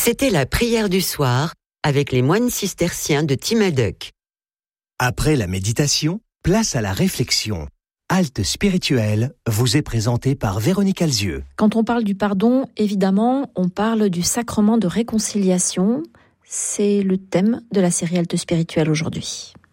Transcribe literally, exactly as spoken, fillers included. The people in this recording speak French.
C'était la prière du soir avec les moines cisterciens de Timaduc. Après la méditation, place à la réflexion. Halte spirituelle vous est présentée par Véronique Alzieux. Quand on parle du pardon, évidemment, on parle du sacrement de réconciliation. C'est le thème de la série Halte spirituelle aujourd'hui.